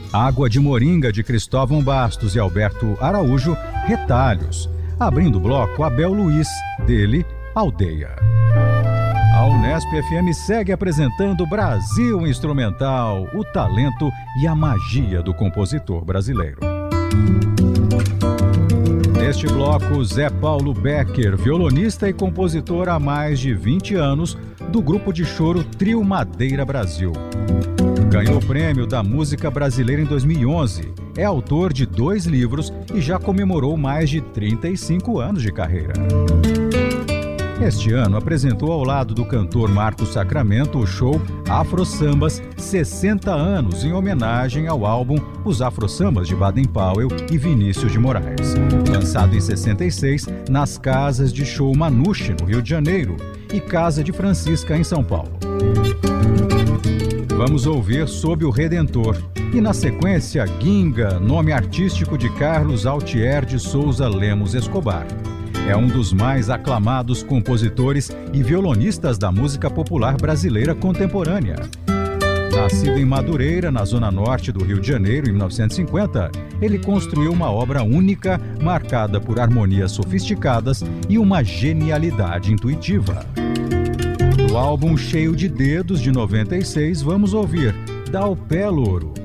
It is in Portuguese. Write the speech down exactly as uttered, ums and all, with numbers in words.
Água de Moringa, de Cristóvão Bastos e Alberto Araújo, Retalhos. Abrindo o bloco, Abel Luiz, dele, Aldeia. A Unesp F M segue apresentando Brasil Instrumental, o talento e a magia do compositor brasileiro. Neste bloco, Zé Paulo Becker, violonista e compositor há mais de vinte anos, do grupo de choro Trio Madeira Brasil. Ganhou o prêmio da música brasileira em dois mil e onze. É autor de dois livros e já comemorou mais de trinta e cinco anos de carreira. Este ano apresentou ao lado do cantor Marcos Sacramento o show Afro Sambas sessenta anos, em homenagem ao álbum Os Afro Sambas de Baden Powell e Vinícius de Moraes, lançado em sessenta e seis nas casas de show Manuche, no Rio de Janeiro, e Casa de Francisca, em São Paulo. Vamos ouvir Sob o Redentor e, na sequência, Ginga, nome artístico de Carlos Altier de Souza Lemos Escobar. É um dos mais aclamados compositores e violonistas da música popular brasileira contemporânea. Nascido em Madureira, na zona norte do Rio de Janeiro, em mil novecentos e cinquenta, ele construiu uma obra única, marcada por harmonias sofisticadas e uma genialidade intuitiva. Do álbum Cheio de Dedos, de noventa e seis, vamos ouvir Dá o Pé, Louro.